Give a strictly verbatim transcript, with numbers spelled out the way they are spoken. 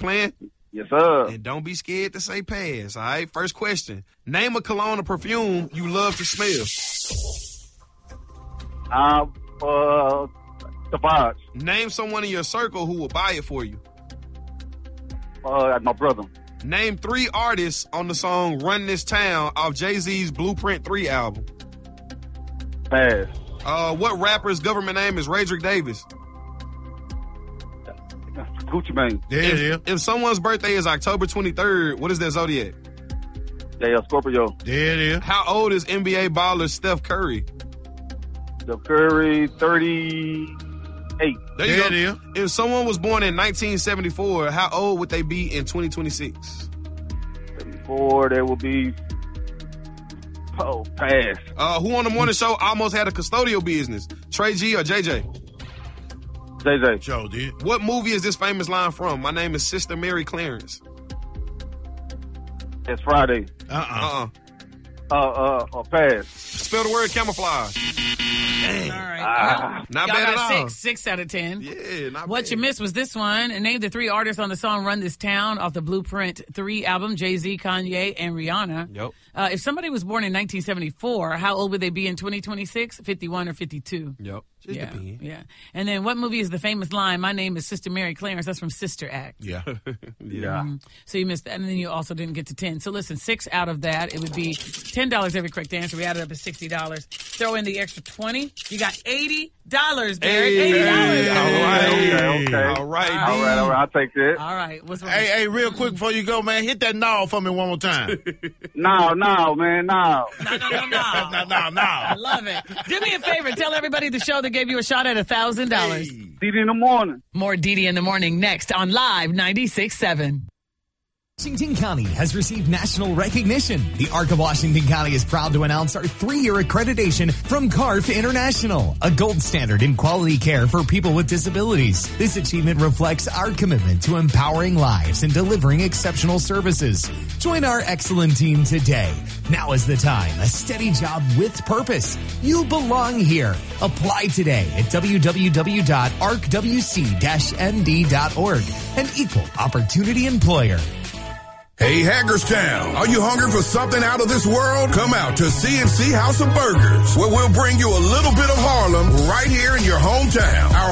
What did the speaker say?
playing? Yes, sir. And don't be scared to say pass, all right? First question. Name a cologne or perfume you love to smell. Um, uh, Savage. Name someone in your circle who will buy it for you. Uh, my brother. Name three artists on the song Run This Town off Jay-Z's Blueprint three album. Pass. Uh, what rapper's government name is Radrick Davis? Gucci Mane. There it is. If, if someone's birthday is October twenty-third, what is their zodiac? Yeah, Scorpio. There it is. How old is N B A baller Steph Curry? Steph Curry, thirty-eight. There you There go. it is. If someone was born in nineteen seventy-four, how old would they be in twenty twenty-six? seventy-four, there will be. Oh, pass. Uh, who on the morning show almost had a custodial business? Trey G or J J? J J. Joe did. What movie is this famous line from? My name is Sister Mary Clarence. It's Friday. Uh-uh. Uh-uh. Uh, uh, uh, pass. Spell the word camouflage. All right. Ah. Not Y'all bad at got all. six, six out of ten. Yeah, not What bad. you missed was this one. And name the three artists on the song Run This Town off the Blueprint three album, Jay-Z, Kanye, and Rihanna. Yep. Uh, if somebody was born in nineteen seventy-four, how old would they be in twenty twenty-six? fifty-one or fifty-two? Yep. Just Yeah, depends. yeah. And then what movie is the famous line, my name is Sister Mary Clarence? That's from Sister Act. Yeah. Yeah. Um, so you missed that. And then you also didn't get to ten. So listen, six out of that, it would be ten dollars every correct answer. We added up to sixty dollars. Throw in the extra twenty. You got eighty dollars, Derek. Hey. eighty dollars. All right. Okay, okay. All right, D. All right, all right. I'll take that. All right. What's wrong? Hey, hey, real quick before you go, man, hit that knob for me one more time. No, no, man, no. No, no, no, no. no, no, no. I love it. Do me a favor. Tell everybody the show that gave you a shot at one thousand dollars. Hey. D D in the morning. More D D in the morning next on Live ninety-six point seven. Washington County has received national recognition. The Arc of Washington County is proud to announce our three-year accreditation from C A R F International, a gold standard in quality care for people with disabilities. This achievement reflects our commitment to empowering lives and delivering exceptional services. Join our excellent team today. Now is the time. A steady job with purpose. You belong here. Apply today at w w w dot arc w c dash n d dot org. An equal opportunity employer. Hey, Hagerstown, are you hungry for something out of this world? Come out to C and C House of Burgers, where we'll bring you a little bit of Harlem right here in your hometown. Our